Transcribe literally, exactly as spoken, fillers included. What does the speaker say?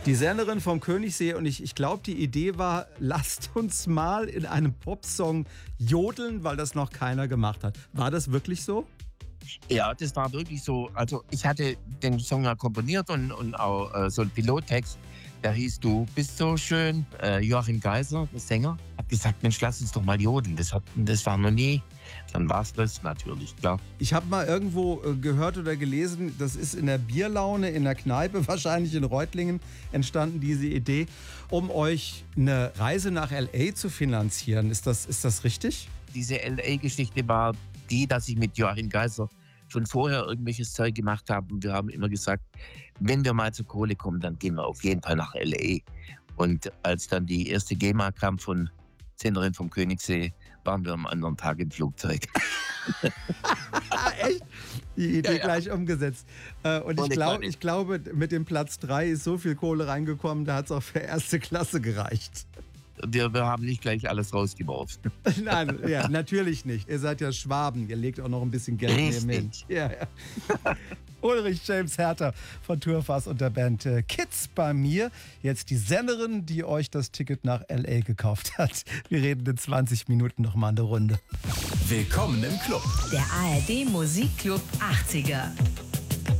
Die Sängerin vom Königssee und ich, ich glaube, die Idee war, lasst uns mal in einem Popsong jodeln, weil das noch keiner gemacht hat. War das wirklich so? Ja, das war wirklich so. Also ich hatte den Song ja komponiert und, und auch äh, so einen Pilottext. Der hieß Du bist so schön. Äh, Joachim Geiser, der Sänger, hat gesagt, Mensch, lass uns doch mal jodeln. Das, hat, das war noch nie. Dann war es das natürlich, klar. Ich habe mal irgendwo äh, gehört oder gelesen, das ist in der Bierlaune, in der Kneipe, wahrscheinlich in Reutlingen, entstanden diese Idee, um euch eine Reise nach L A zu finanzieren. Ist das, ist das richtig? Diese L A-Geschichte war die, dass ich mit Joachim Geiser schon vorher irgendwelches Zeug gemacht habe. Und wir haben immer gesagt, wenn wir mal zur Kohle kommen, dann gehen wir auf jeden Fall nach L A. Und als dann die erste GEMA kam von Sängerin vom Königssee, waren wir am anderen Tag im Flugzeug. Echt? Die Idee Ja, ja. gleich umgesetzt. Äh, Und ich, glaub, ich glaube, mit dem Platz drei ist so viel Kohle reingekommen, da hat es auch für erste Klasse gereicht. Wir, wir haben nicht gleich alles rausgeworfen. Nein, ja, natürlich nicht. Ihr seid ja Schwaben, ihr legt auch noch ein bisschen Geld Richtig. nehmen hin. Ja, ja. Ulrich James Herter von Tourfass und der Band äh, Kids bei mir. Jetzt die Sängerin, die euch das Ticket nach L A gekauft hat. Wir reden in zwanzig Minuten noch mal eine Runde. Willkommen im Club. Der A R D Musikclub achtziger.